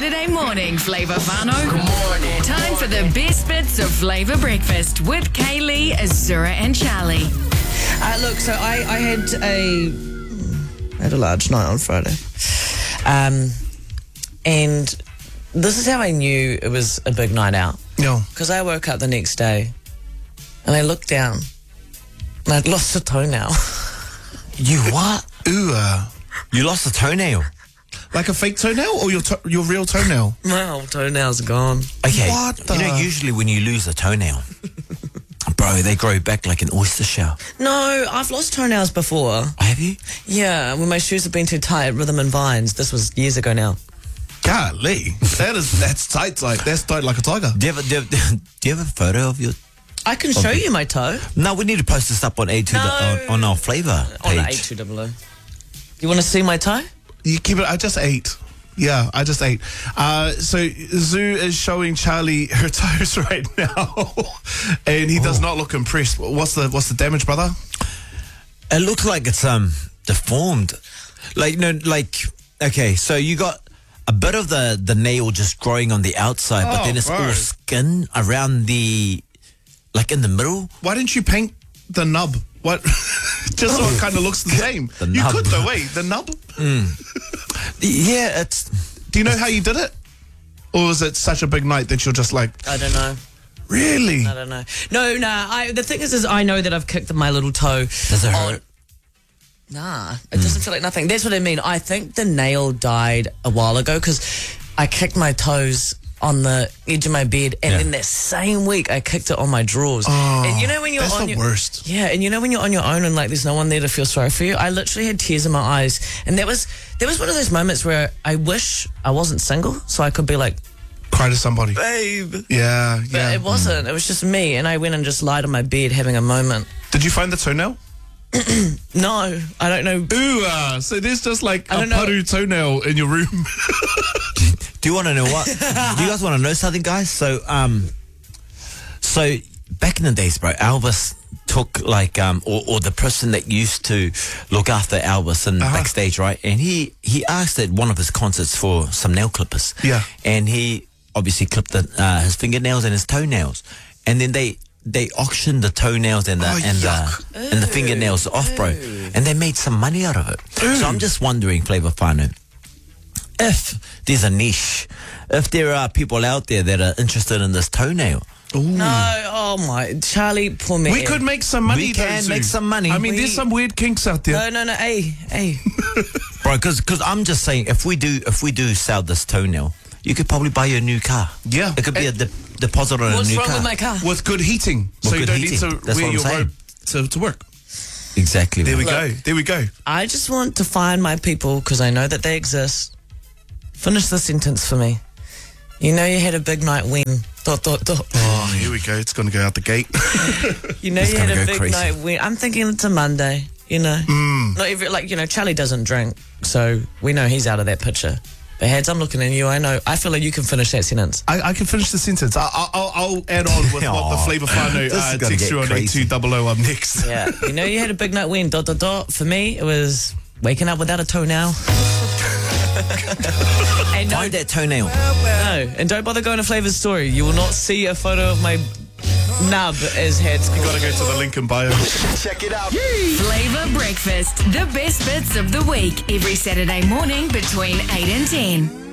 Saturday morning, Flavour Whānau. Good morning. Time for the best bits of Flavour Breakfast with Kaylee, Azura and Charlie. Look, so I had a large night on Friday. And this is how I knew it was a big night out. No. Because I woke up the next day and I looked down and I'd lost a toenail. You what? Ooh, You lost a toenail? like a fake toenail or your real toenail? My whole toenail's gone. Okay. What the- You know, usually when you lose a toenail, bro, they grow back like an oyster shell. No, I've lost toenails before. Have you? Yeah, when my shoes have been too tight at Rhythm and Vines. This was years ago now. Golly, that's tight. That's tight like a tiger. Do you have a photo of your... I can show you my toe. No, we need to post this up on A2 No. on our Flavour On page. A200. You want to see my toe? You keep it. I just ate. Yeah, I just ate. So Zoo is showing Charlie her toes right now, and he does not look impressed. What's the damage, brother? It looks like it's deformed. Okay, so you got a bit of the nail just growing on the outside, but then it's bro. all skin around in the middle. Why didn't you paint the nub? What? Just so it kind of looks the same. The You nub. could though. Wait, the nub. Yeah, it's... Do you know how you did it, or was it such a big night that you're just like, I don't know. really? I don't know. No. The thing is I know that I've kicked my little toe. Does it hurt? Nah, it doesn't feel like nothing. That's what I mean. I think the nail died a while ago because I kicked my toes on the edge of my bed, and then that same week I kicked it on my drawers. And you know when you're That's on the your worst. Yeah, and you know when you're on your own and like there's no one there to feel sorry for you. I literally had tears in my eyes, and that was one of those moments where I wish I wasn't single so I could be like, Cry to somebody. babe. Yeah, But yeah. it wasn't. It was just me, and I went and just lied on my bed having a moment. Did you find the toenail? No, I don't know. Ooh, so there's just like I a don't know. paru toenail in your room. Do you want to know what? Do you guys want to know something, guys? So back in the days, bro, Elvis took or the person that used to look after Elvis and backstage, right? And he asked at one of his concerts for some nail clippers. Yeah. And he obviously clipped his fingernails and his toenails, and then they auctioned the toenails and the fingernails off, bro, and they made some money out of it. So I'm just wondering, Flavour Whānau, if there's a niche, if there are people out there that are interested in this toenail. No, oh my, Charlie, poor me. We could make some money. We can though, make Zoo. some money. I mean, there's some weird kinks out there. No, hey. Bro, because I'm just saying, if we do sell this toenail, you could probably buy you a new car. Yeah. It could be a deposit on What's a new wrong car. with my car? With good heating, so you good don't heating. need to That's wear what I'm your saying. robe to work. Exactly. There we man. go. There we go. I just want to find my people because I know that they exist. Finish the sentence for me. You know you had a big night when... ... Oh, here we go. It's going to go out the gate. You know It's you had gonna a go big crazy. night when... I'm thinking it's a Monday, you know. Not every... Charlie doesn't drink, so we know he's out of that picture. But Hads, I'm looking at you. I feel like you can finish that sentence. I can finish the sentence. I'll add on with what the Aw. Flavour Whānau This is gonna text get you on crazy. 8200 up next. Yeah. You know you had a big night when... ... For me, it was waking up without a toenail. And Find that toenail. No, and don't bother going to Flavor's story. You will not see a photo of my nub as Hads. You got to go to the link in bio. Check it out. Flavour Breakfast, the best bits of the week, every Saturday morning between 8 and 10.